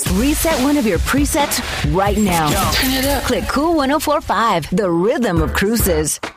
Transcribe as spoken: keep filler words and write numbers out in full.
Reset one of your presets right now. Turn it up. Click Cool ten forty-five, the rhythm of cruises.